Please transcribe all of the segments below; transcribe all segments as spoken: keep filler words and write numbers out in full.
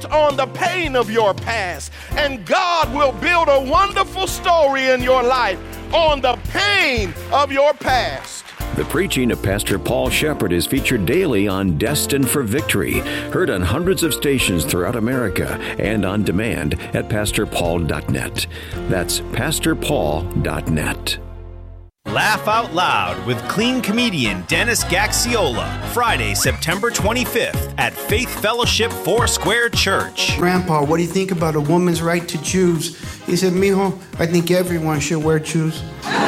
reflect on the pain of your past, and God will build a wonderful story in your life on the pain of your past. The preaching of Pastor Paul Shepherd is featured daily on Destined for Victory, heard on hundreds of stations throughout America and on demand at pastor paul dot net. That's pastor paul dot net. Laugh Out Loud with clean comedian Dennis Gaxiola, Friday, September twenty-fifth at Faith Fellowship Foursquare Church. Grandpa, what do you think about a woman's right to choose? He said, mijo, I think everyone should wear shoes.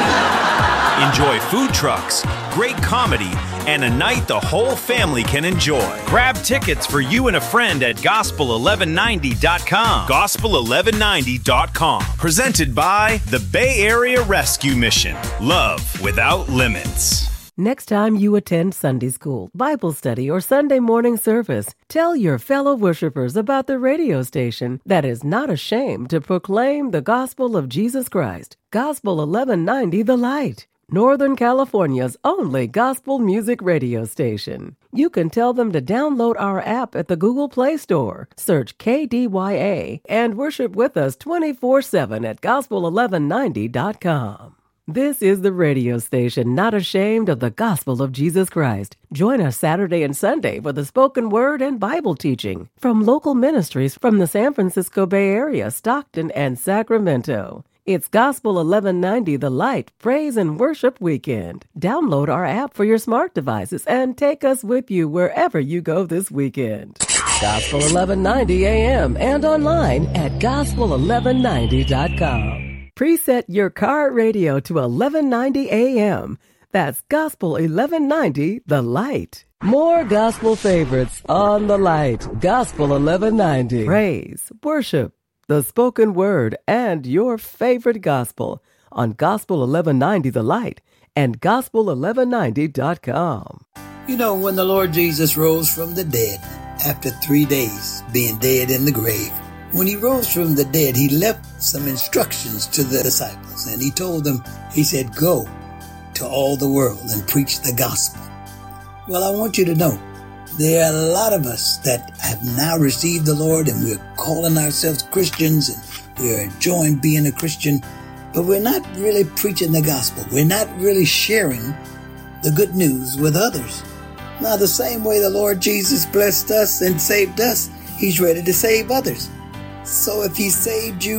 Enjoy food trucks, great comedy, and a night the whole family can enjoy. Grab tickets for you and a friend at gospel eleven ninety dot com. gospel eleven ninety dot com. Presented by the Bay Area Rescue Mission. Love without limits. Next time you attend Sunday school, Bible study, or Sunday morning service, tell your fellow worshipers about the radio station that is not ashamed to proclaim the gospel of Jesus Christ. Gospel eleven ninety The Light, Northern California's only gospel music radio station. You can tell them to download our app at the Google Play Store, search K D Y A, and worship with us twenty-four seven at gospel eleven ninety dot com. This is the radio station not ashamed of the gospel of Jesus Christ. Join us Saturday and Sunday for the spoken word and Bible teaching from local ministries from the San Francisco Bay Area, Stockton, and Sacramento. It's Gospel eleven ninety The Light Praise and Worship Weekend. Download our app for your smart devices and take us with you wherever you go this weekend. Gospel eleven ninety A M and online at gospel eleven ninety dot com. Preset your car radio to eleven ninety A M. That's Gospel eleven ninety The Light. More gospel favorites on The Light. Gospel eleven ninety. Praise, worship, the spoken word, and your favorite gospel on Gospel eleven ninety The Light and gospel eleven ninety dot com. You know, when the Lord Jesus rose from the dead after three days being dead in the grave, when he rose from the dead, he left some instructions to the disciples, and he told them, he said, go to all the world and preach the gospel. Well, I want you to know, there are a lot of us that have now received the Lord, and we're calling ourselves Christians, and we're enjoying being a Christian, but we're not really preaching the gospel. We're not really sharing the good news with others. Now, the same way the Lord Jesus blessed us and saved us, he's ready to save others. So if he saved you,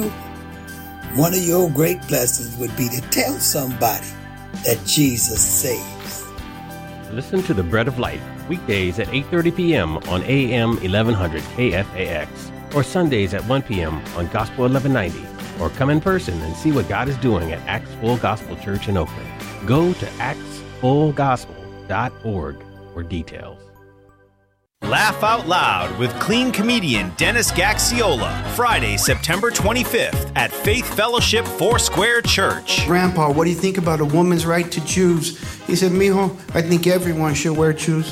one of your great blessings would be to tell somebody that Jesus saves. Listen to The Bread of Life weekdays at eight thirty p.m. on A M eleven hundred K F A X, or Sundays at one p.m. on Gospel eleven ninety, or come in person and see what God is doing at Acts Full Gospel Church in Oakland. Go to acts full gospel dot org for details. Laugh Out Loud with clean comedian Dennis Gaxiola, Friday, September twenty-fifth at Faith Fellowship Foursquare Church. Grandpa, what do you think about a woman's right to choose? He said, mijo, I think everyone should wear shoes.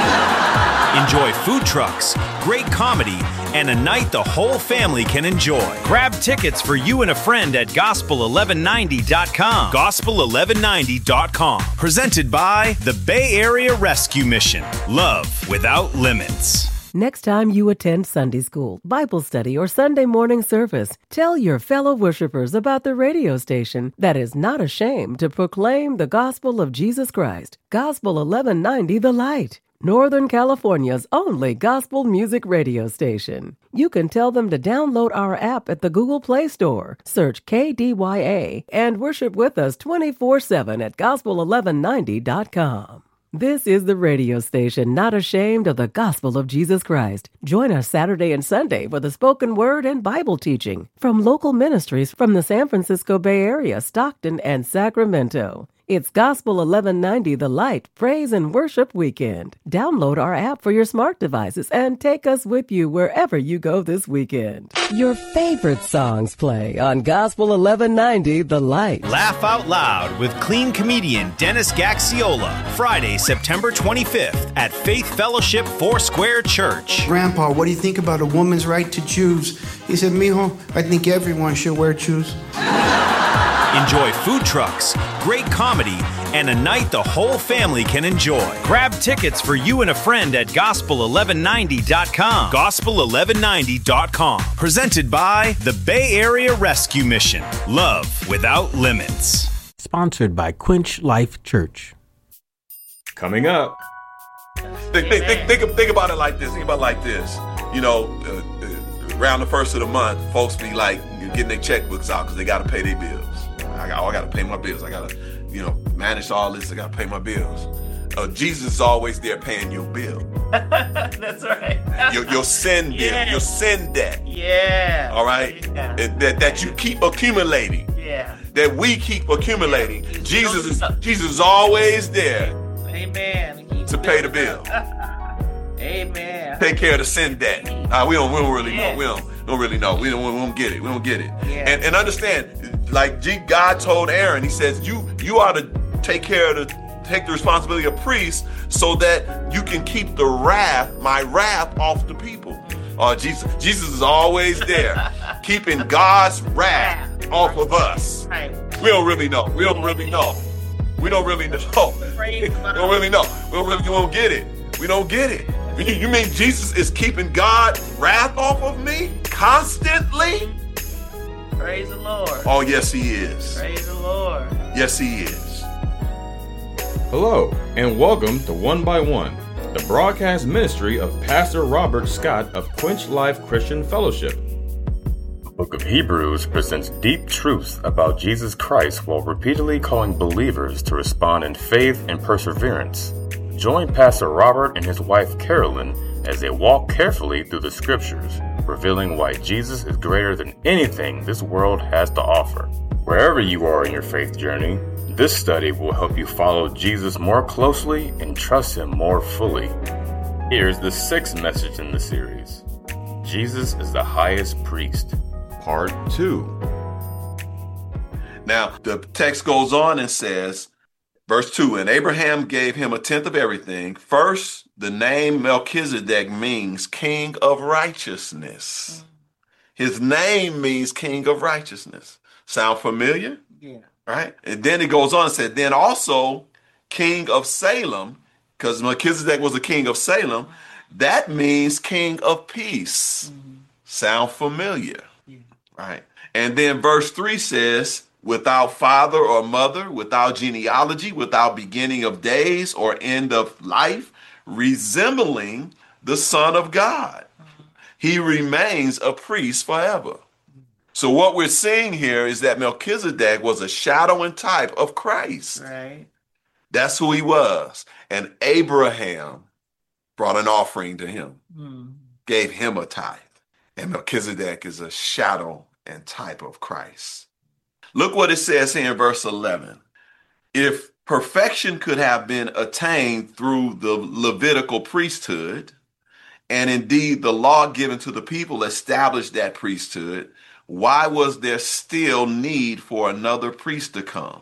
Enjoy food trucks, great comedy, and a night the whole family can enjoy. Grab tickets for you and a friend at gospel eleven ninety dot com. gospel eleven ninety dot com. Presented by the Bay Area Rescue Mission. Love without limits. Next time you attend Sunday school, Bible study, or Sunday morning service, tell your fellow worshipers about the radio station that is not ashamed to proclaim the gospel of Jesus Christ. Gospel eleven ninety The Light, Northern California's only gospel music radio station. You can tell them to download our app at the Google Play Store, search K D Y A, and worship with us twenty-four seven at gospel eleven ninety dot com. This is the radio station not ashamed of the gospel of Jesus Christ. Join us Saturday and Sunday for the spoken word and Bible teaching from local ministries from the San Francisco Bay Area, Stockton, and Sacramento. It's Gospel eleven ninety The Light Praise and Worship Weekend. Download our app for your smart devices and take us with you wherever you go this weekend. Your favorite songs play on Gospel eleven ninety The Light. Laugh Out Loud with clean comedian Dennis Gaxiola, Friday, September twenty-fifth at Faith Fellowship Foursquare Church. Grandpa, what do you think about a woman's right to choose? He said, mijo, I think everyone should wear shoes. Enjoy food trucks, great comedy, and a night the whole family can enjoy. Grab tickets for you and a friend at gospel eleven ninety dot com. gospel eleven ninety dot com. Presented by the Bay Area Rescue Mission. Love without limits. Sponsored by Quench Life Church. Coming up. Think, think, think, think, think about it like this. Think about it like this. You know, uh, uh, around the first of the month, folks be like getting their checkbooks out because they got to pay their bills. I got, oh, I got to pay my bills. I got to, you know, manage all this. I got to pay my bills. Uh, Jesus is always there paying your bill. That's right. your, your sin bill, yeah. your sin debt. Yeah. All right? Yeah. That, that you keep accumulating. Yeah. That we keep accumulating. Yeah. Jesus is Jesus is always there. Amen. To pay the bill. Amen. Take care of the sin debt. Uh, we don't we don't really yeah. know. We don't don't really know. We don't we don't get it. We don't get it. Yeah. And and understand, like G, God told Aaron, he says, you you ought to take care of the take the responsibility of priests so that you can keep the wrath, my wrath, off the people. Uh, Jesus, Jesus is always there, keeping God's wrath off of us. Right. We don't really know. We don't really know. We don't really know. We don't really know. We don't really we don't get it. We don't get it. You, you mean Jesus is keeping God's wrath off of me constantly? Praise the Lord. Oh, yes, he is. Praise the Lord. Yes, he is. Hello, and welcome to One by One, the broadcast ministry of Pastor Robert Scott of Quench Life Christian Fellowship. The Book of Hebrews presents deep truths about Jesus Christ while repeatedly calling believers to respond in faith and perseverance. Join Pastor Robert and his wife Carolyn as they walk carefully through the scriptures, revealing why Jesus is greater than anything this world has to offer. Wherever you are in your faith journey, this study will help you follow Jesus more closely and trust him more fully. Here's the sixth message in the series. Jesus is the highest priest. Part two. Now, the text goes on and says, verse two, and Abraham gave him a tenth of everything. First, the name Melchizedek means king of righteousness. His name means king of righteousness. Sound familiar? Yeah. Right? And then it goes on and said, then also king of Salem, because Melchizedek was a king of Salem, that means king of peace. Mm-hmm. Sound familiar? Yeah. Right? And then verse three says, without father or mother, without genealogy, without beginning of days or end of life, resembling the Son of God. Mm-hmm. He remains a priest forever. So what we're seeing here is that Melchizedek was a shadow and type of Christ. Right. That's who he was. And Abraham brought an offering to him, mm. gave him a tithe. And Melchizedek is a shadow and type of Christ. Look what it says here in verse eleven. If perfection could have been attained through the Levitical priesthood, and indeed the law given to the people established that priesthood, why was there still need for another priest to come?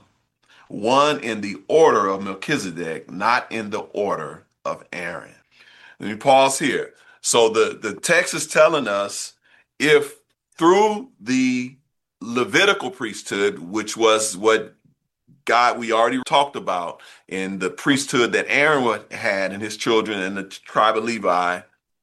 One in the order of Melchizedek, not in the order of Aaron. Let me pause here. So the, the text is telling us if through the Levitical priesthood, which was what God, we already talked about in the priesthood that Aaron had and his children and the tribe of Levi,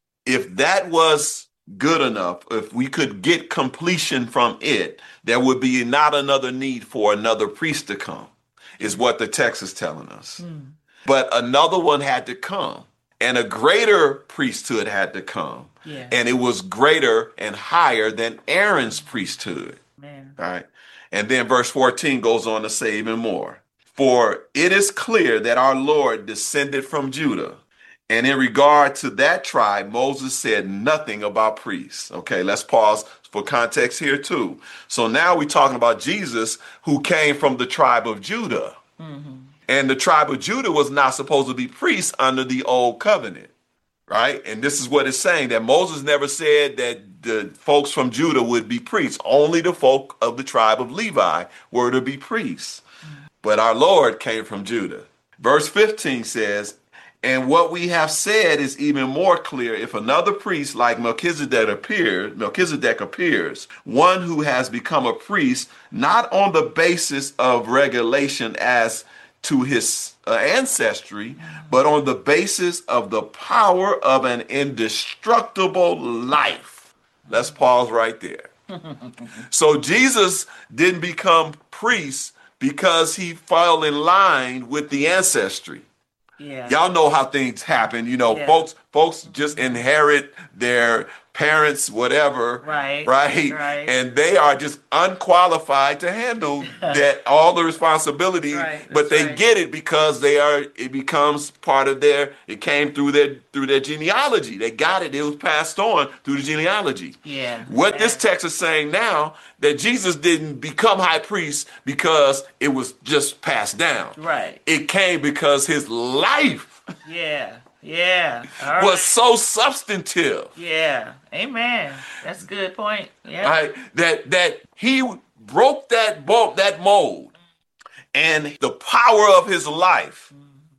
if that was good enough, if we could get completion from it, there would be not another need for another priest to come, is what the text is telling us. Mm. But another one had to come, and a greater priesthood had to come. Yeah. And it was greater and higher than Aaron's priesthood. Man. All right. And then verse fourteen goes on to say even more. For it is clear that our Lord descended from Judah. And in regard to that tribe, Moses said nothing about priests. Okay, let's pause for context here too. So now we're talking about Jesus, who came from the tribe of Judah. Mm-hmm. And the tribe of Judah was not supposed to be priests under the old covenant, right? And this is what it's saying, that Moses never said that the folks from Judah would be priests. Only the folk of the tribe of Levi were to be priests. Mm-hmm. But our Lord came from Judah. Verse fifteen says, and what we have said is even more clear. If another priest like Melchizedek appears, Melchizedek appears, one who has become a priest, not on the basis of regulation as to his uh, ancestry, but on the basis of the power of an indestructible life. Let's pause right there. So Jesus didn't become priest because he fell in line with the ancestry. Yeah. Y'all know how things happen. You know, Yeah. folks folks just inherit their parents, whatever, Right, right? right. And they are just unqualified to handle that all the responsibility, Right, but that's they right. get it because they are. It becomes part of their. It came through their through their genealogy. They got it. It was passed on through the genealogy. Yeah. What this text is saying now, that Jesus didn't become high priest because it was just passed down. Right. It came because his life Yeah. Yeah. All right. was so substantive, Yeah. Amen. That's a good point. Yeah. right? That that he broke that bulk, that mold, and the power of his life,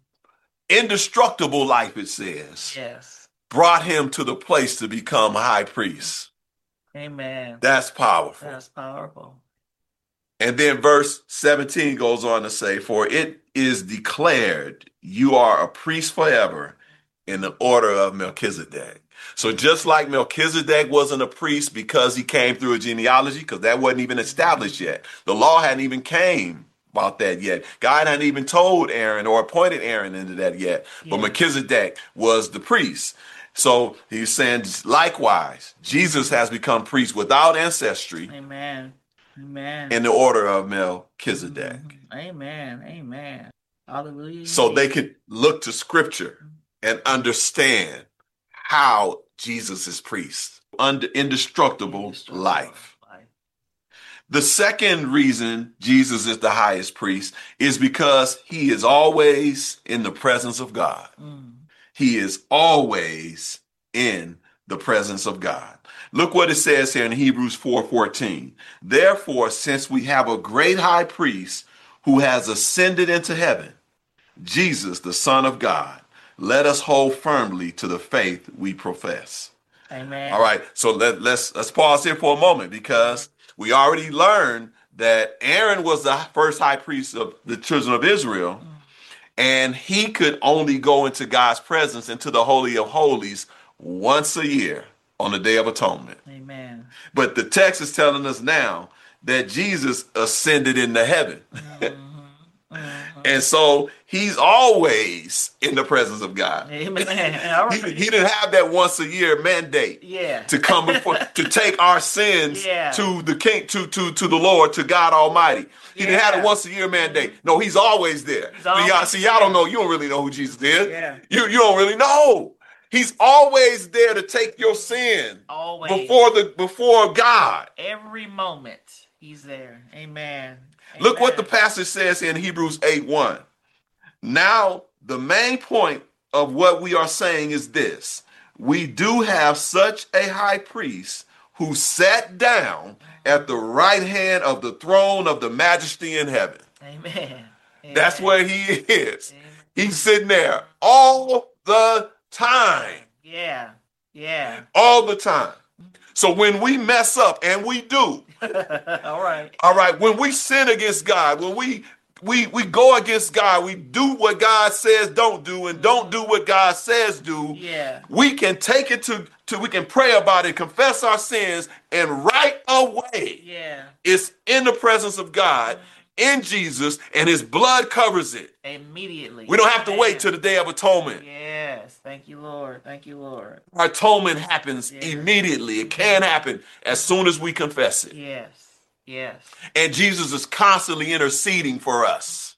indestructible life, it says, Yes. brought him to the place to become high priest. Amen. That's powerful. That's powerful. And then verse seventeen goes on to say, for it is declared you are a priest forever in the order of Melchizedek. So just like Melchizedek wasn't a priest because he came through a genealogy, because that wasn't even established yet. The law hadn't even came about that yet. God hadn't even told Aaron or appointed Aaron into that yet. But Yeah. Melchizedek was the priest. So he's saying, likewise, Jesus has become priest without ancestry Amen. Amen. in the order of Melchizedek. Amen. Amen. Hallelujah. So they could look to scripture and understand how Jesus is priest, under indestructible, Indestructible life. life. The second reason Jesus is the highest priest is because he is always in the presence of God. Mm. He is always in the presence of God. Look what it says here in Hebrews four fourteen. Therefore, since we have a great high priest who has ascended into heaven, Jesus, the Son of God, let us hold firmly to the faith we profess. Amen. All right, so let, let's let's pause here for a moment, because we already learned that Aaron was the first high priest of the children of Israel, and he could only go into God's presence, into the Holy of Holies, once a year on the Day of Atonement. Amen. But the text is telling us now that Jesus ascended into heaven. And so he's always in the presence of God. Amen. All He, right. he didn't have that once a year mandate Yeah. to come before, to take our sins Yeah. to the king, to, to, to the Lord, to God Almighty. He didn't have a Yeah. once a year mandate. No, he's always there. He's See, y'all, always see, y'all there. don't know. You don't really know who Jesus is. Yeah. You, you don't really know. He's always there to take your sin Always. before the before God. Every moment he's there. Amen. Look what the Amen. passage says in Hebrews eight one. Now, the main point of what we are saying is this. We do have such a high priest who sat down at the right hand of the throne of the majesty in heaven. Amen. That's Amen. where he is. Amen. He's sitting there all the time. Yeah. Yeah. All the time. So when we mess up, and we do, All right. all right, when we sin against God, when we we we go against God, we do what God says don't do and don't do what God says do, Yeah. we can take it to, to we can pray about it, confess our sins, and right away Yeah. it's in the presence of God, in Jesus, and his blood covers it. Immediately. We don't have to Amen. wait till the Day of Atonement. Yes. Thank you, Lord. Thank you, Lord. Our atonement happens Yeah. immediately. It can happen as soon as we confess it. Yes. Yes. And Jesus is constantly interceding for us.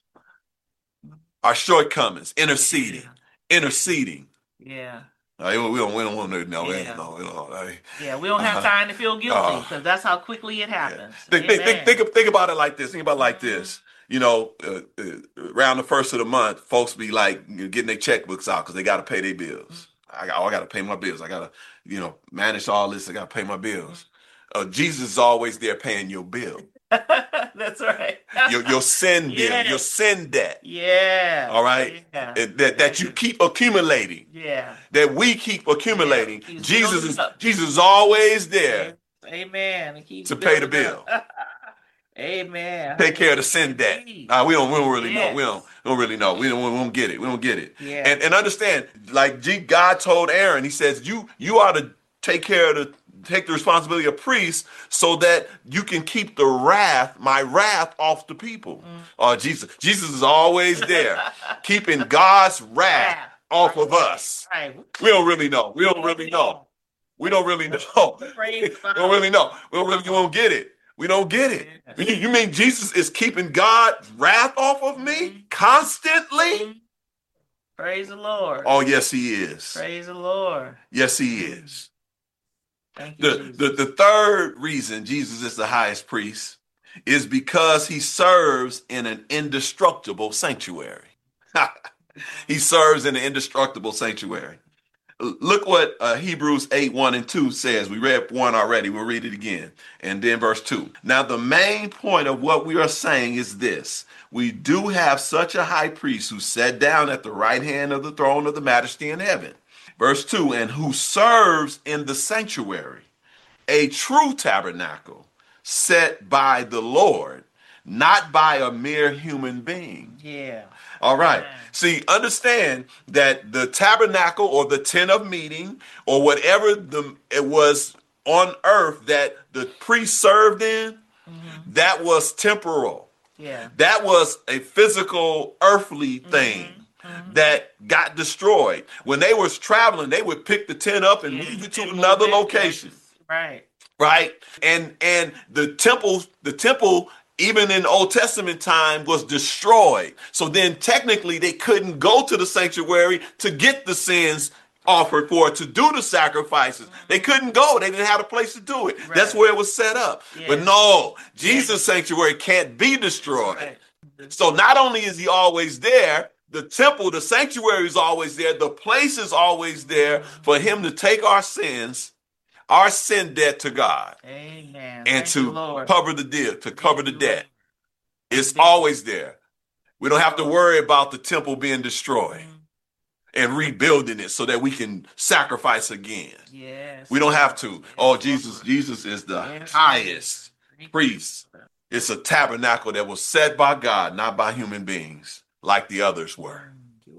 Our shortcomings, interceding, interceding. Yeah. Uh, we don't, we don't, we don't want to know. Yeah. No, we don't, uh, Yeah. We don't have Uh-huh. time to feel guilty Uh, because that's how quickly it happens. think, think, think, Amen. think, think about it like this. Think about it like this. You know, uh, uh, around the first of the month, folks be like getting their checkbooks out because they got to pay their bills. I got, oh, I got to pay my bills. I got to, you know, manage all this. I got to pay my bills. Uh, Jesus is always there paying your bill, That's right. your your sin bill, Yes. your sin debt. Yeah. All right, Yeah. Uh, that that you keep accumulating, Yeah. that we keep accumulating. Yeah. He's Jesus building is up. Jesus is always there Amen. It keeps to pay the building bill. up. Amen. Take care of the sin debt. Uh, we don't we don't really know. We don't. We don't really know. We don't, we don't get it. We don't get it. Yeah. And and understand, like G, God told Aaron, he says, you you ought to take care of the, take the responsibility of priests so that you can keep the wrath, my wrath off the people. Mm. Oh, Jesus. Jesus is always there, keeping God's wrath yeah. off right. of us. Right. We don't really know. We don't really know. We don't really know. We don't really know. We don't really we don't get it. We don't get it. You, you mean Jesus is keeping God's wrath off of me constantly? Praise the Lord. Oh, yes, he is. Praise the Lord. Yes, he is. Thank you, the, Jesus. the, the third reason Jesus is the highest priest is because he serves in an indestructible sanctuary. He serves in an indestructible sanctuary. Look what uh, Hebrews eight, one and two says. We read one already. We'll read it again. And then verse two. Now, the main point of what we are saying is this. We do have such a high priest who sat down at the right hand of the throne of the majesty in heaven. Verse two, and who serves in the sanctuary, a true tabernacle set by the Lord, not by a mere human being. Yeah. All right. See, understand that the tabernacle or the tent of meeting or whatever the it was on earth that the priest served in, mm-hmm. that was temporal. Yeah. That was a physical, earthly thing mm-hmm. Mm-hmm. that got destroyed. When they was traveling, they would pick the tent up and yeah. move it to another location. Right. Right. And and the temple, the temple even in Old Testament time was destroyed. So then technically they couldn't go to the sanctuary to get the sins offered for, to do the sacrifices. They couldn't go. They didn't have a place to do it. Right. That's where it was set up. Yeah. But no, Jesus' yeah. sanctuary can't be destroyed. Right. So not only is he always there, the temple, the sanctuary is always there. The place is always there for him to take our sins, our sin debt to God. Amen. And Thank to you, cover the debt, to cover the debt. It's always there. We don't have to worry about the temple being destroyed and rebuilding it so that we can sacrifice again. Yes. We don't have to. Oh, Jesus, Jesus is the yes. highest priest. It's a tabernacle that was set by God, not by human beings, like the others were.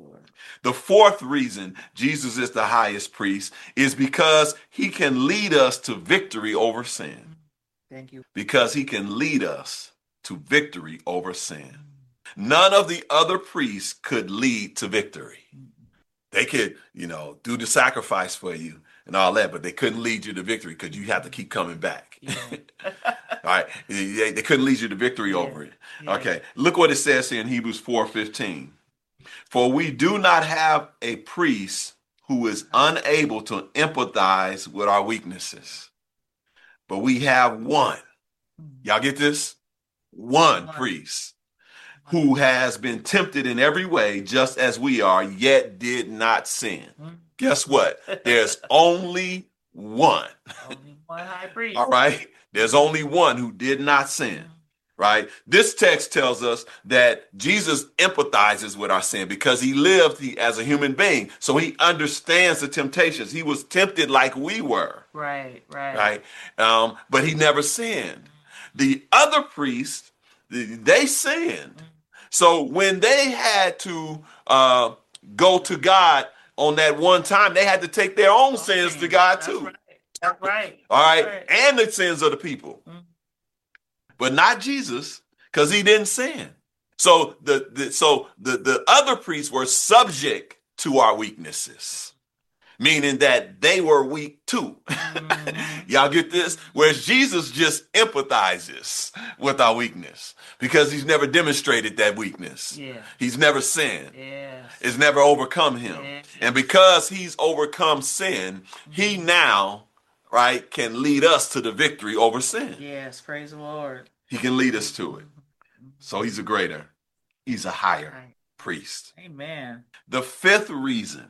The fourth reason Jesus is the highest priest is because he can lead us to victory over sin. Thank you. Because he can lead us to victory over sin. None of the other priests could lead to victory. They could, you know, do the sacrifice for you and all that, but they couldn't lead you to victory because you have to keep coming back. Yeah. All right. They, they couldn't lead you to victory yeah. over it. Yeah. Okay. Look what it says here in Hebrews four fifteen. For we do not have a priest who is unable to empathize with our weaknesses, but we have one. Y'all get this? One priest who has been tempted in every way, just as we are, yet did not sin. Guess what? There's only one. Only one high priest. All right? There's only one who did not sin. Right? This text tells us that Jesus empathizes with our sin because he lived he, as a human being. So he understands the temptations. He was tempted like we were. Right, right. Right? Um, but he never sinned. The other priests, they sinned. So when they had to uh, go to God on that one time, they had to take their own okay. sins to God too. Right. That's right. All right? That's right. And the sins of the people. Mm-hmm. But not Jesus, because he didn't sin. So the, the so the, the other priests were subject to our weaknesses, meaning that they were weak too. Mm-hmm. Y'all get this? Whereas Jesus just empathizes with our weakness because he's never demonstrated that weakness. Yeah. He's never sinned. Yes. It's never overcome him. Yes. And because he's overcome sin, mm-hmm. he now right, can lead us to the victory over sin. Yes, praise the Lord. He can lead us to it. So he's a greater, he's a higher right. priest. Amen. The fifth reason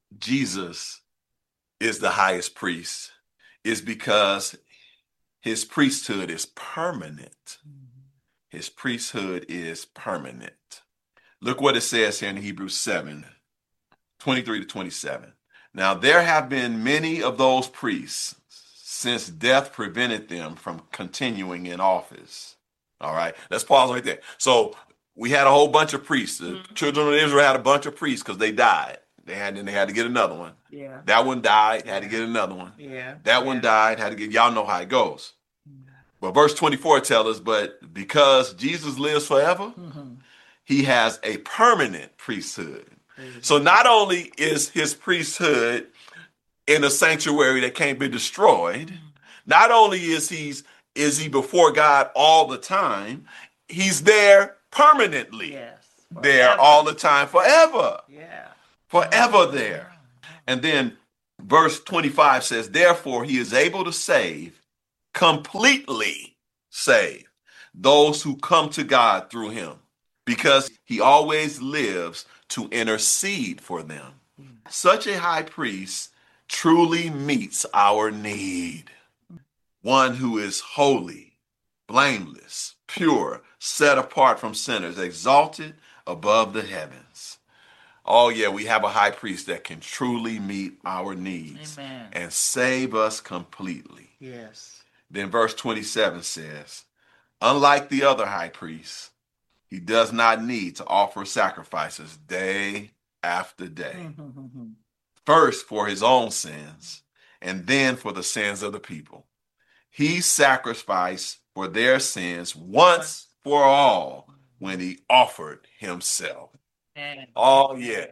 Jesus is the highest priest is because his priesthood is permanent. His priesthood is permanent. Look what it says here in Hebrews seven, twenty-three to twenty-seven. Now, there have been many of those priests since death prevented them from continuing in office. All right, let's pause right there. So we had a whole bunch of priests. The mm-hmm. children of Israel had a bunch of priests because they died. They had, then they had to get another one. Yeah. That one died, had to get another one. Yeah. That yeah. one died, had to get, y'all know how it goes. But verse twenty-four tells us, but because Jesus lives forever, mm-hmm. he has a permanent priesthood. Mm-hmm. So not only is his priesthood in a sanctuary that can't be destroyed, mm-hmm. not only is he's is he before God all the time, he's there permanently. Yes. There all the time, forever. Yeah. Forever there. And then verse twenty-five says, therefore he is able to save, completely save those who come to God through him, because he always lives to intercede for them. Such a high priest truly meets our need. One who is holy, blameless, pure, set apart from sinners, exalted above the heavens. Oh yeah, we have a high priest that can truly meet our needs. Amen. And save us completely. Yes. Then verse twenty-seven says, unlike the other high priests, he does not need to offer sacrifices day after day. Mm-hmm. First for his own sins, and then for the sins of the people. He sacrificed for their sins once for all when he offered himself. Oh, yeah.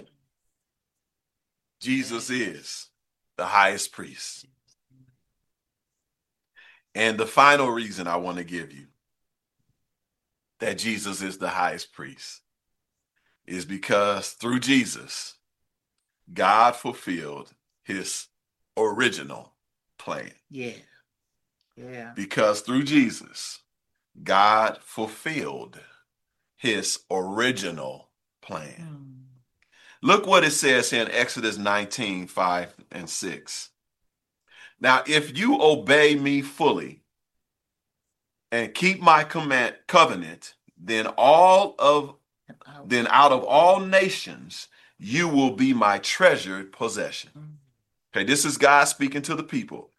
Jesus is the highest priest. And the final reason I want to give you that Jesus is the highest priest is because through Jesus, God fulfilled his original plan. Yeah. Yeah. Because through Jesus, God fulfilled his original plan. Mm. Look what it says here in Exodus nineteen, five and six. Now, if you obey me fully and keep my command covenant, then all of then out of all nations you will be my treasured possession. Okay, this is God speaking to the people.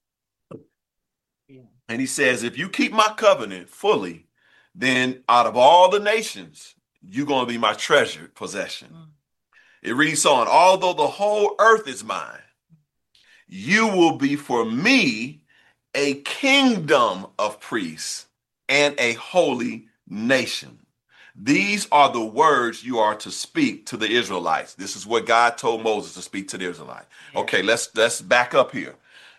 Yeah. And he says, if you keep my covenant fully, then out of all the nations, you're going to be my treasured possession. Mm. It reads on, although the whole earth is mine, you will be for me a kingdom of priests and a holy nation. These are the words you are to speak to the Israelites. This is what God told Moses to speak to the Israelites. Okay, let's let's back up here.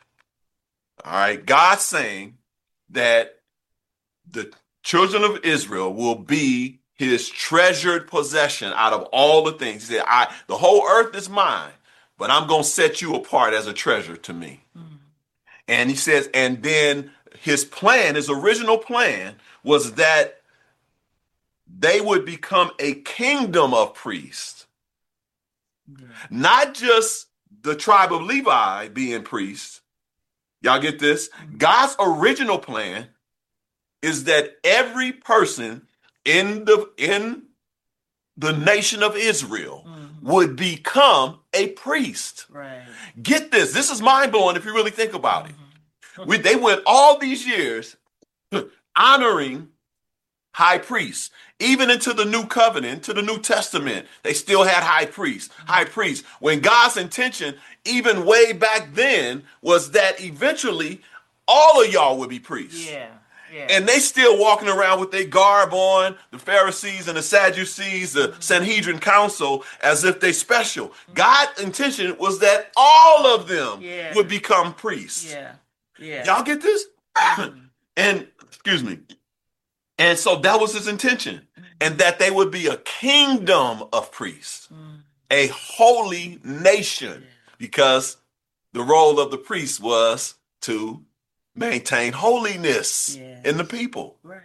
All right, God's saying that the children of Israel will be his treasured possession out of all the things. He said, I, the whole earth is mine, but I'm going to set you apart as a treasure to me. Mm-hmm. And he says, and then his plan, his original plan was that they would become a kingdom of priests. Mm-hmm. Not just the tribe of Levi being priests. Y'all get this? Mm-hmm. God's original plan is that every person in the in the nation of Israel mm-hmm. would become a priest. Right. Get this. This is mind-blowing if you really think about mm-hmm. it. We, they went all these years honoring high priests. Even into the new covenant, to the New Testament, they still had high priests. Mm-hmm. High priests. When God's intention, even way back then, was that eventually all of y'all would be priests. Yeah. Yeah. And they still walking around with their garb on, the Pharisees and the Sadducees, the mm-hmm. Sanhedrin Council, as if they special. Mm-hmm. God's intention was that all of them yeah. would become priests. Yeah, yeah. Y'all get this? Mm-hmm. And, excuse me. And so that was his intention. Mm-hmm. And that they would be a kingdom of priests, mm-hmm. a holy nation, yeah. because the role of the priest was to maintain holiness yeah. in the people. Right.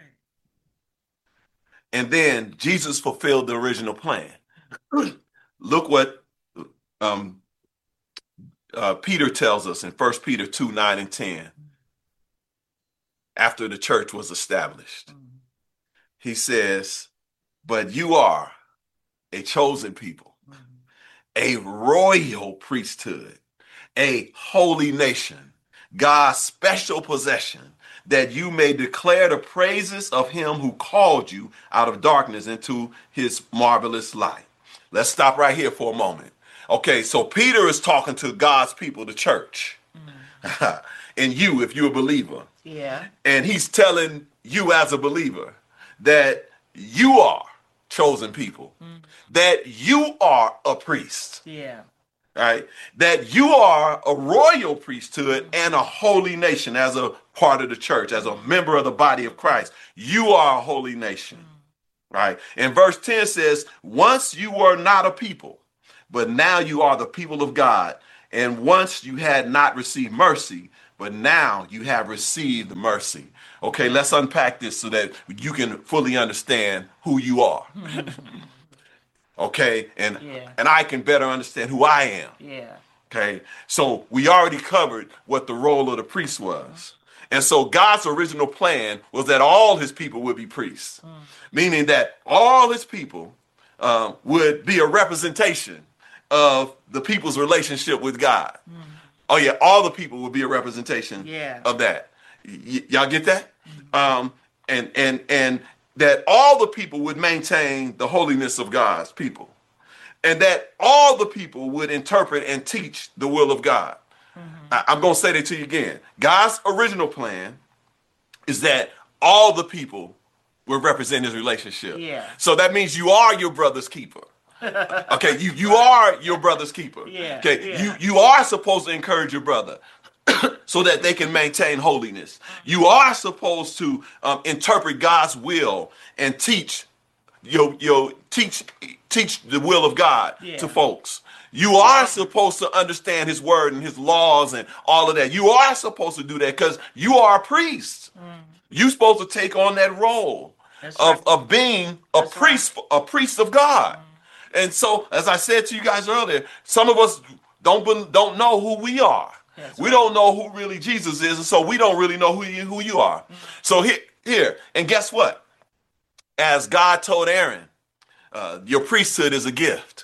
And then Jesus fulfilled the original plan. Look what um, uh, Peter tells us in First Peter two, nine and ten. After the church was established. Mm-hmm. He says, but you are a chosen people, mm-hmm. a royal priesthood, a holy nation, God's special possession, that you may declare the praises of him who called you out of darkness into his marvelous light. Let's stop right here for a moment. Okay, so Peter is talking to God's people, the church, mm. and you, if you're a believer. Yeah. And he's telling you as a believer that you are chosen people, mm. that you are a priest. Yeah. Right? That you are a royal priesthood and a holy nation as a part of the church, as a member of the body of Christ. You are a holy nation. Right? And verse ten says, once you were not a people, but now you are the people of God. And once you had not received mercy, but now you have received mercy. Okay, let's unpack this so that you can fully understand who you are. Okay, and yeah. and I can better understand who I am. Yeah. Okay, so we already covered what the role of the priest was. And so God's original plan was that all his people would be priests, mm. meaning that all his people um, would be a representation of the people's relationship with God. Mm. Oh, yeah, all the people would be a representation yeah. of that. Y- y'all get that? Mm. Um, and and and that all the people would maintain the holiness of God's people, and that all the people would interpret and teach the will of God. Mm-hmm. I, I'm going to say that to you again. God's original plan is that all the people will represent his relationship. Yeah. So that means you are your brother's keeper. Okay, you, you are your brother's keeper. Yeah. Okay, yeah. you, you are supposed to encourage your brother so that they can maintain holiness. You are supposed to um, interpret God's will and teach your, your teach teach the will of God yeah. to folks. You are supposed to understand his word and his laws and all of that. You are supposed to do that because you are a priest. Mm. You're supposed to take on that role of, right. of being a That's priest, right. a priest of God. Mm. And so, as I said to you guys earlier, some of us don't don't know who we are. That's we right. don't know who really Jesus is, and so we don't really know who you, who you are. Mm-hmm. So here, here, and guess what? As God told Aaron, uh, your priesthood is a gift.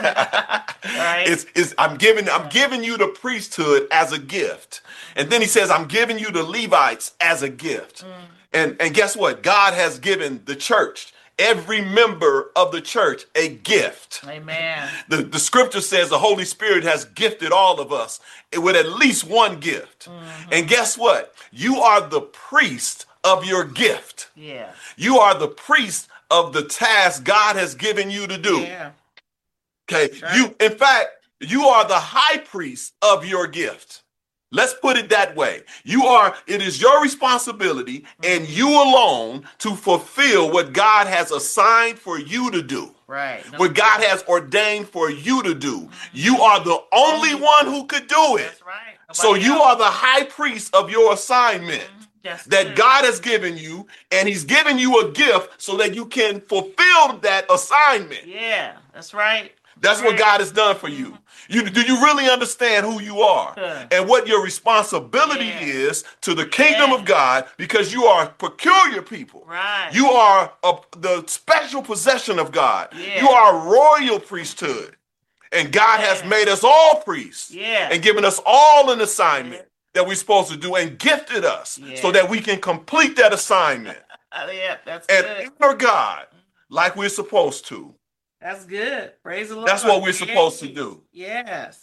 right. It's, it's I'm giving I'm giving you the priesthood as a gift, and then he says I'm giving you the Levites as a gift. Mm. And and guess what? God has given the church, every member of the church, a gift. Amen. The, the scripture says the Holy Spirit has gifted all of us with at least one gift. Mm-hmm. And guess what? You are the priest of your gift. Yeah. You are the priest of the task God has given you to do. Yeah. Okay. Right. You, in fact, you are the high priest of your gift. Let's put it that way. You are, it is your responsibility and you alone to fulfill what God has assigned for you to do. Right. No, what God has ordained for you to do. You are the only one who could do it. That's right. Nobody so you else. are the high priest of your assignment That's that good. God has given you, and he's given you a gift so that you can fulfill that assignment. Yeah, that's right. That's right. what God has done for you. You, do you really understand who you are huh. and what your responsibility yeah. is to the kingdom yeah. of God, because you are peculiar people. Right. You are a, the special possession of God. Yeah. You are a royal priesthood. And God yeah. has made us all priests yeah. and given us all an assignment yeah. that we're supposed to do and gifted us yeah. so that we can complete that assignment. uh, yeah, that's and good. honor God like we're supposed to. That's good. Praise the Lord. That's what we're yes. supposed to do. Yes.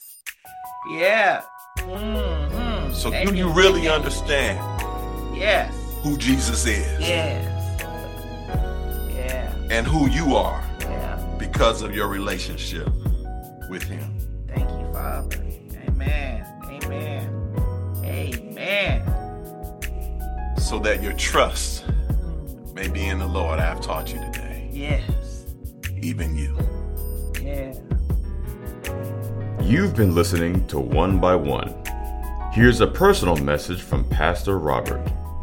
Yeah. Mm-hmm. So Amen. do you really understand yes. who Jesus is? Yes. Yeah. And who you are yeah. because of your relationship with him. Thank you, Father. Amen. Amen. Amen. So that your trust may be in the Lord I have taught you today. Yes. Even you. Yeah. You've been listening to One by One. Here's a personal message from Pastor Robert.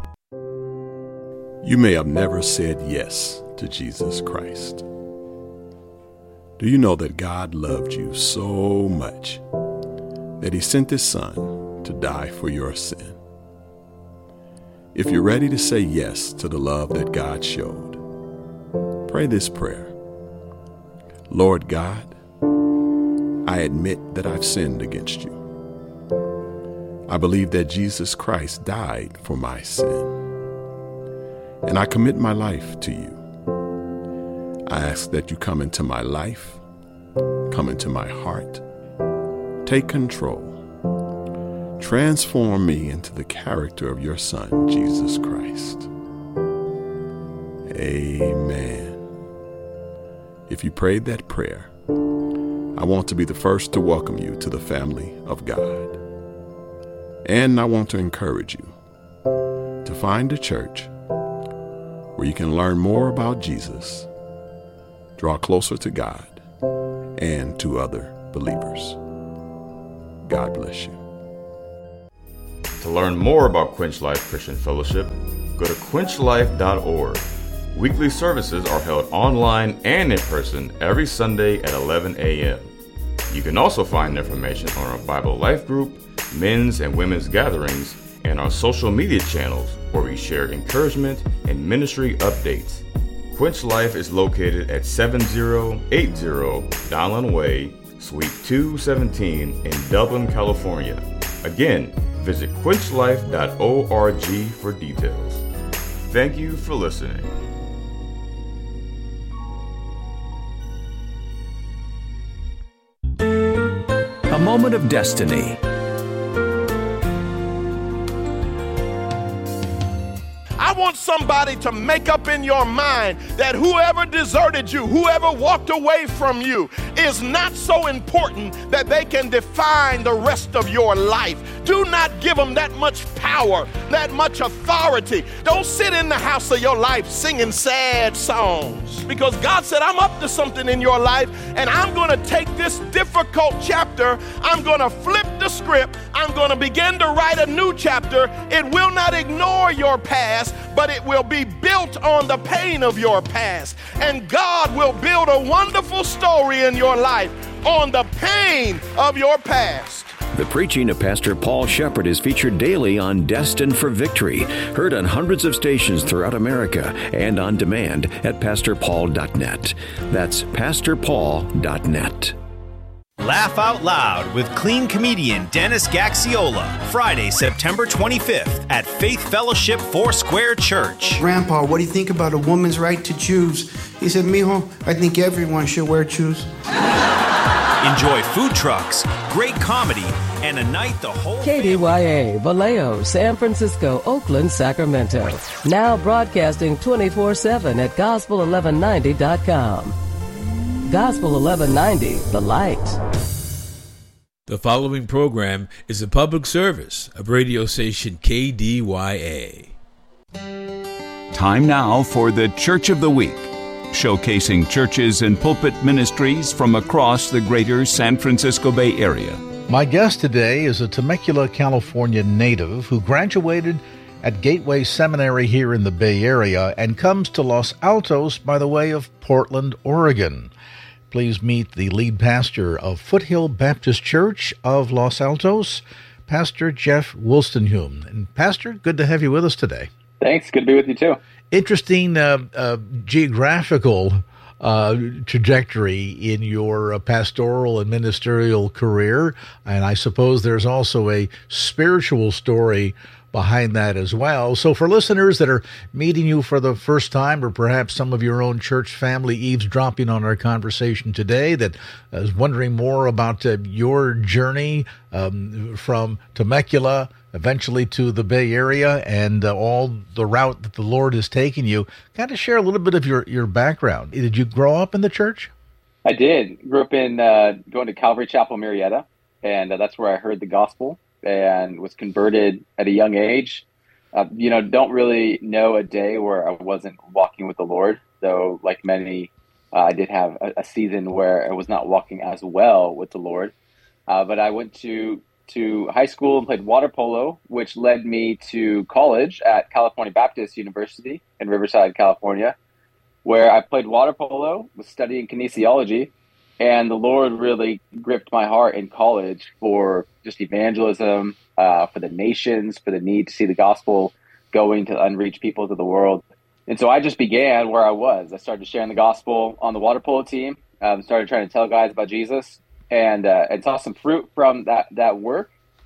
You may have never said yes to Jesus Christ. Do you know that God loved you so much that he sent his son to die for your sin? If you're ready to say yes to the love that God showed, pray this prayer. Lord God, I admit that I've sinned against you. I believe that Jesus Christ died for my sin. And I commit my life to you. I ask that you come into my life, come into my heart, take control, transform me into the character of your Son, Jesus Christ. Amen. If you prayed that prayer, I want to be the first to welcome you to the family of God. And I want to encourage you to find a church where you can learn more about Jesus, draw closer to God, and to other believers. God bless you. To learn more about Quench Life Christian Fellowship, go to quench life dot org. Weekly services are held online and in person every Sunday at eleven a.m. You can also find information on our Bible Life group, men's and women's gatherings, and our social media channels where we share encouragement and ministry updates. Quench Life is located at seventy eighty Donlin Way, Suite two seventeen in Dublin, California. Again, visit quench life dot org for details. Thank you for listening. A moment of destiny. I want somebody to make up in your mind that whoever deserted you, whoever walked away from you, is not so important that they can define the rest of your life. Do not give them that much power, that much authority. Don't sit in the house of your life singing sad songs, because God said, I'm up to something in your life, and I'm going to take this difficult chapter, I'm going to flip the script, I'm going to begin to write a new chapter. It will not ignore your past, but it will be built on the pain of your past. And God will build a wonderful story in your life on the pain of your past. The preaching of Pastor Paul Shepard is featured daily on Destined for Victory, heard on hundreds of stations throughout America and on demand at pastor paul dot net. That's pastor paul dot net. Laugh Out Loud with clean comedian Dennis Gaxiola, Friday, September twenty-fifth at Faith Fellowship Foursquare Church. Grandpa, what do you think about a woman's right to choose? He said, mijo, I think everyone should wear shoes. Enjoy food trucks, great comedy, and a night the whole K D Y A, Vallejo, San Francisco, Oakland, Sacramento. Now broadcasting twenty-four seven at gospel eleven ninety dot com. Gospel eleven ninety, The Light. The following program is a public service of radio station K D Y A. Time now for the Church of the Week, showcasing churches and pulpit ministries from across the greater San Francisco Bay Area. My guest today is a Temecula, California native who graduated at Gateway Seminary here in the Bay Area and comes to Los Altos by the way of Portland, Oregon. Please meet the lead pastor of Foothill Baptist Church of Los Altos, Pastor Jeff Wolstenhume. And Pastor, good to have you with us today. Thanks. Good to be with you too. Interesting uh, uh, geographical uh, trajectory in your uh, pastoral and ministerial career, and I suppose there's also a spiritual story behind that as well. So for listeners that are meeting you for the first time, or perhaps some of your own church family eavesdropping on our conversation today that is wondering more about uh, your journey um, from Temecula eventually to the Bay Area and uh, all the route that the Lord has taken you, kind of share a little bit of your, your background. Did you grow up in the church? I did. Grew up in uh, going to Calvary Chapel, Murrieta, and uh, that's where I heard the gospel and was converted at a young age. Uh, you know, don't really know a day where I wasn't walking with the Lord, though like many, uh, I did have a, a season where I was not walking as well with the Lord. Uh, but I went to, to high school and played water polo, which led me to college at California Baptist University in Riverside, California, where I played water polo, was studying kinesiology, and the Lord really gripped my heart in college for just evangelism, uh, for the nations, for the need to see the gospel going to unreached peoples of the world. And so I just began where I was. I started sharing the gospel on the water polo team, um, started trying to tell guys about Jesus, and uh, and saw some fruit from that, that work.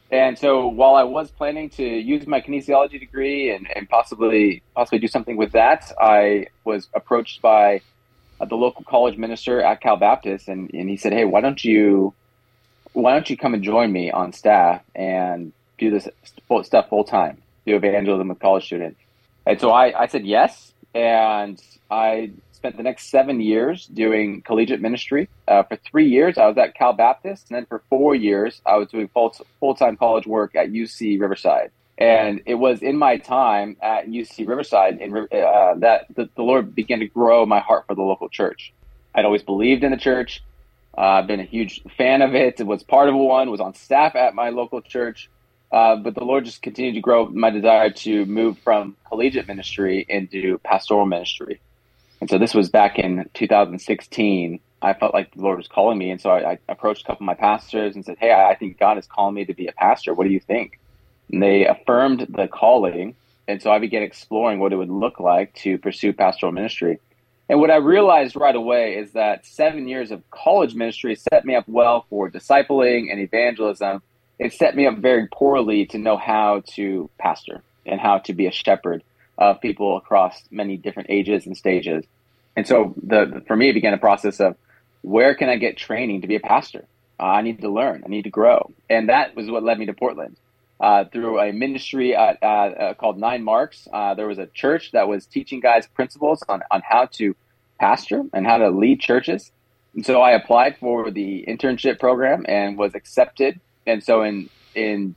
And so while I was planning to use my kinesiology degree and, and possibly possibly do something with that, I was approached by uh, the local college minister at Cal Baptist, and, and he said, "Hey, why don't you why don't you come and join me on staff and do this stuff full time, do evangelism with college students?" And so I, I said yes, and I spent the next seven years doing collegiate ministry. Uh, for three years, I was at Cal Baptist, and then for four years, I was doing full, full-time college work at U C Riverside. And it was in my time at U C Riverside in, uh, that the, the Lord began to grow my heart for the local church. I'd always believed in the church. Uh, I've been a huge fan of it. Was part of one, was on staff at my local church. Uh, but the Lord just continued to grow my desire to move from collegiate ministry into pastoral ministry. And so this was back in two thousand sixteen. I felt like the Lord was calling me. And so I, I approached a couple of my pastors and said, "Hey, I think God is calling me to be a pastor. What do you think?" And they affirmed the calling. And so I began exploring what it would look like to pursue pastoral ministry. And what I realized right away is that seven years of college ministry set me up well for discipling and evangelism. It set me up very poorly to know how to pastor and how to be a shepherd of people across many different ages and stages. And so the, for me, it began a process of, where can I get training to be a pastor? Uh, I need to learn. I need to grow. And that was what led me to Portland. Uh, through a ministry uh, uh, uh, called Nine Marks, uh, there was a church that was teaching guys principles on, on how to pastor and how to lead churches. And so I applied for the internship program and was accepted. And so in in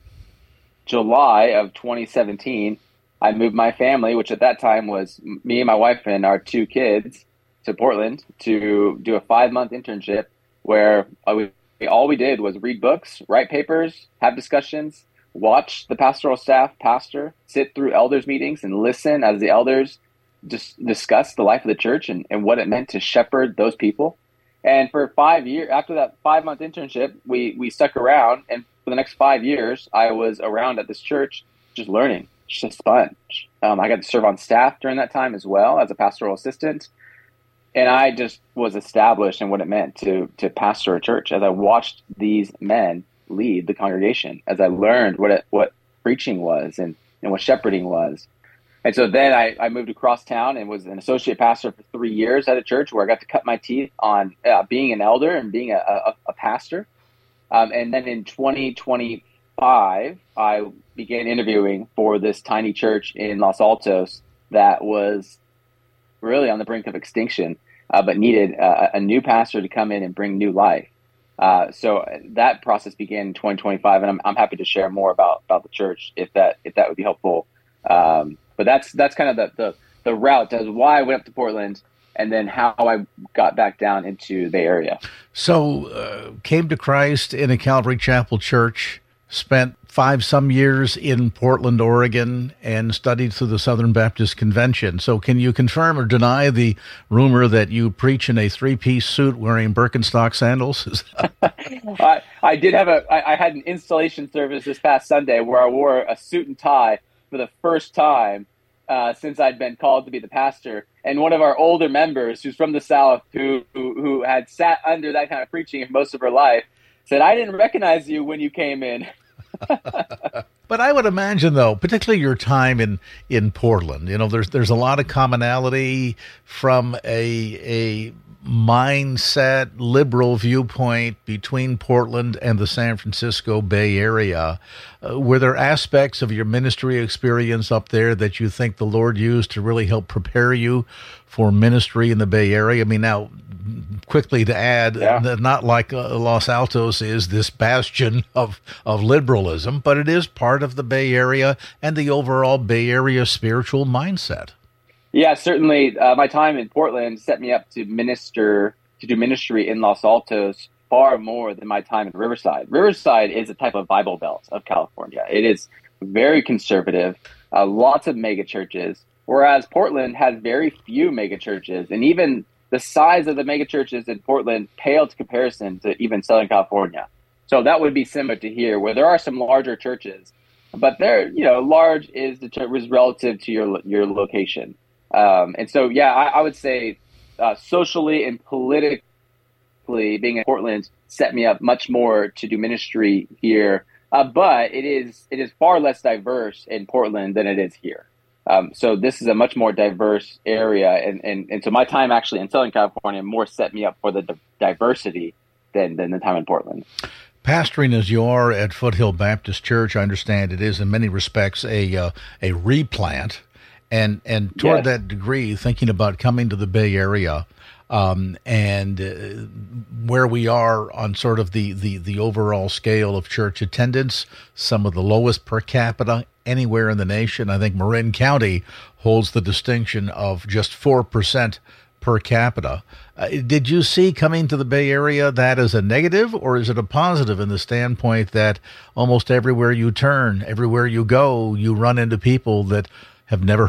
July of twenty seventeen, I moved my family, which at that time was me and my wife and our two kids, to Portland to do a five-month internship where we, all we did was read books, write papers, have discussions, watch the pastoral staff pastor, sit through elders meetings and listen as the elders just discuss the life of the church and, and what it meant to shepherd those people. And for five years, after that five-month internship, we, we stuck around. And for the next five years, I was around at this church just learning. It's just fun. Um, I got to serve on staff during that time as well as a pastoral assistant. And I just was established in what it meant to to pastor a church as I watched these men lead the congregation, as I learned what it, what preaching was and, and what shepherding was. And so then I, I moved across town and was an associate pastor for three years at a church where I got to cut my teeth on uh, being an elder and being a, a, a pastor. Um, and then in twenty twenty-five, I began interviewing for this tiny church in Los Altos that was really on the brink of extinction, uh, but needed uh, a new pastor to come in and bring new life. Uh, so that process began in twenty twenty-five, and I'm, I'm happy to share more about, about the church if that if that would be helpful. Um, but that's that's kind of the, the, the route as why I went up to Portland, and then how I got back down into the Bay Area. So uh, came to Christ in a Calvary Chapel church, spent five some years in Portland, Oregon, and studied through the Southern Baptist Convention. So can you confirm or deny the rumor that you preach in a three-piece suit wearing Birkenstock sandals? I, I did have a, I, I had an installation service this past Sunday where I wore a suit and tie for the first time uh, since I'd been called to be the pastor. And one of our older members who's from the South who, who, who had sat under that kind of preaching most of her life said, "I didn't recognize you when you came in." But I would imagine, though, particularly your time in, in Portland, you know, there's there's a lot of commonality from a a mindset, liberal viewpoint between Portland and the San Francisco Bay Area. Uh, were there aspects of your ministry experience up there that you think the Lord used to really help prepare you for ministry in the Bay Area? I mean, now, quickly to add, yeah. not like uh, Los Altos is this bastion of, of liberalism, but it is part of the Bay Area and the overall Bay Area spiritual mindset. Yeah, certainly. Uh, my time in Portland set me up to minister, to do ministry in Los Altos far more than my time in Riverside. Riverside is a type of Bible Belt of California. It is very conservative, uh, lots of mega churches, whereas Portland has very few mega churches, and even the size of the mega churches in Portland pale to comparison to even Southern California. So that would be similar to here, where there are some larger churches, but they're, you know, large is the church is relative to your your location. Um, and so, yeah, I, I would say uh, socially and politically, being in Portland set me up much more to do ministry here uh, but it is it is far less diverse in Portland than it is here. Um, so this is a much more diverse area, and, and, and so my time actually in Southern California more set me up for the di- diversity than, than the time in Portland. Pastoring as you are at Foothill Baptist Church, I understand it is in many respects a uh, a replant, and and toward Yes. that degree, thinking about coming to the Bay Area, um, and uh, where we are on sort of the, the, the overall scale of church attendance, some of the lowest per capita anywhere in the nation. I think Marin County holds the distinction of just four percent per capita. Uh, did you see coming to the Bay Area that as a negative, or is it a positive in the standpoint that almost everywhere you turn, everywhere you go, you run into people that have never